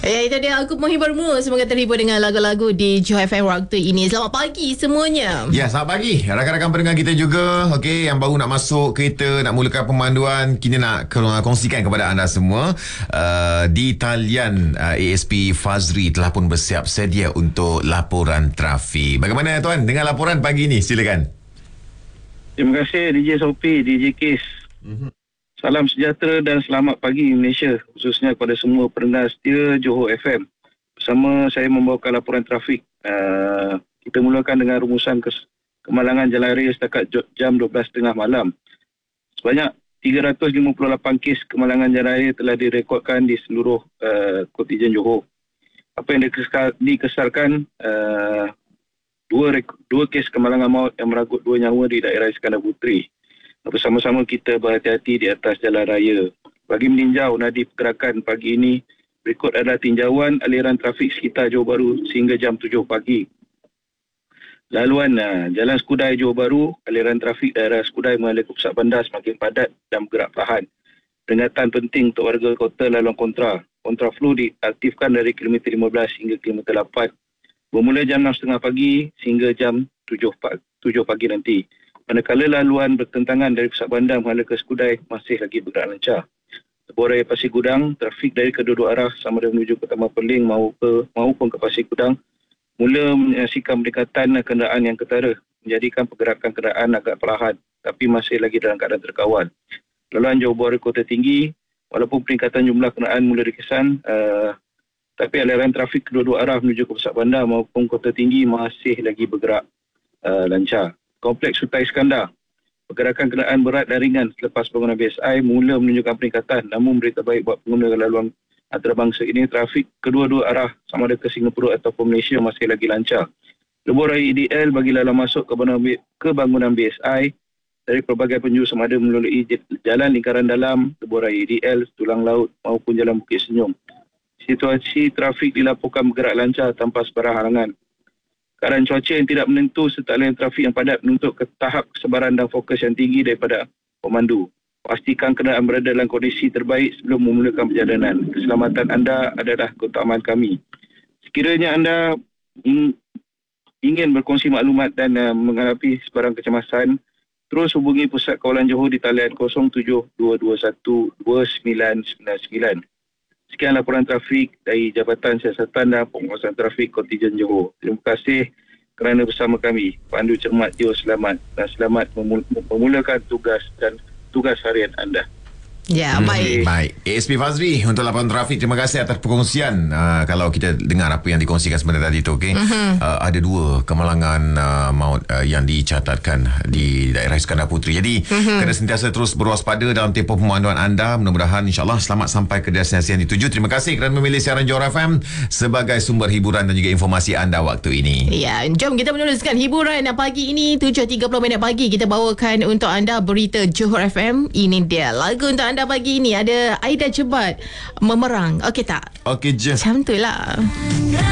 Ya, itu dia aku menghiburmu. Semoga terhibur dengan lagu-lagu di Johor FM waktu ini. Selamat pagi semuanya. Ya, selamat pagi rakan-rakan pendengar kita juga. Okey, yang baru nak masuk kereta, nak mulakan pemanduan, kini nak kongsikan kepada anda semua di talian ASP Fazri telah pun bersiap sedia untuk laporan trafik. Bagaimana tuan dengan laporan pagi ini? Silakan. Terima kasih DJ Sophie, DJ Kes. Salam sejahtera dan selamat pagi Malaysia, khususnya kepada semua pendengar setia Johor FM. Bersama saya membawakan laporan trafik. Kita mulakan dengan rumusan kemalangan jalan raya setakat jam 12.30 malam. Sebanyak 358 kes kemalangan jalan raya telah direkodkan di seluruh kontijen Johor. Apa yang dikesalkan, dua kes kemalangan maut yang merangkut 2 nyawa di daerah Iskandar Puteri. Bersama-sama kita berhati-hati di atas jalan raya. Bagi meninjau nadi pergerakan pagi ini, berikut adalah tinjauan aliran trafik sekitar Johor Bahru sehingga jam 7 pagi. Laluan Jalan Skudai Johor Bahru, aliran trafik daerah Skudai mengalir ke pusat bandar semakin padat dan bergerak perlahan. Peringatan penting untuk warga kota laluan kontra. Kontraflow diaktifkan dari kilometer 15 hingga kilometer 8. Bermula jam 6.30 pagi sehingga jam 7 pagi nanti. Manakala laluan bertentangan dari pusat bandar mengalir ke Skudai masih lagi bergerak lancar. Lebuh Raya Pasir Gudang, trafik dari kedua-dua arah sama ada menuju ke Taman Perling maupun ke Pasir Gudang mula menyaksikan peningkatan kenderaan yang ketara, menjadikan pergerakan kenderaan agak perlahan tapi masih lagi dalam keadaan terkawal. Laluan Johor Bahru Kota Tinggi, walaupun peningkatan jumlah kenderaan mula dikesan, tapi aliran trafik kedua-dua arah menuju ke pusat bandar maupun Kota Tinggi masih lagi bergerak lancar. Kompleks Sultan Iskandar, pergerakan kenderaan berat dan ringan selepas pembangunan BSI mula menunjukkan peningkatan, namun berita baik buat pengguna laluan antarabangsa ini, trafik kedua-dua arah sama ada ke Singapura ataupun Malaysia masih lagi lancar. Lebuh Raya EDL bagi laluan masuk ke bangunan BSI dari pelbagai penjuru sama ada melalui jalan lingkaran dalam, Lebuh Raya EDL, Tulang Laut maupun Jalan Bukit Senyum. Situasi trafik dilaporkan bergerak lancar tanpa sebarang halangan. Keadaan cuaca yang tidak menentu serta aliran trafik yang padat menuntut ke tahap kesabaran dan fokus yang tinggi daripada pemandu. Pastikan kenderaan berada dalam kondisi terbaik sebelum memulakan perjalanan. Keselamatan anda adalah keutamaan kami. Sekiranya anda ingin berkongsi maklumat dan menghadapi sebarang kecemasan, terus hubungi Pusat Kawalan Johor di talian 072212999. Sekian laporan trafik dari Jabatan Siasatan dan Penguasaan Trafik Kontijen Johor. Terima kasih kerana bersama kami. Pandu cermat Johor selamat dan selamat memulakan tugas harian anda. Ya, baik. Baik. ASP Fazri untuk laporan trafik. Terima kasih atas perkongsian. Kalau kita dengar apa yang dikongsikan sebentar tadi tu, okey. Ada 2 kemalangan maut yang dicatatkan di daerah Iskandar Puteri. Jadi kena sentiasa terus berwaspada dalam tempoh pemanduan anda. Mudah-mudahan insya-Allah selamat sampai ke destinasi yang dituju. Terima kasih kerana memilih siaran Johor FM sebagai sumber hiburan dan juga informasi anda waktu ini. Ya, jom kita meneruskan hiburan pagi ini 7.30 pagi. Kita bawakan untuk anda berita Johor FM. Ini dia lagu untuk anda pagi ini. Ada Aida Jebat Memerang. Okey tak? Okey je. Macam tu lah.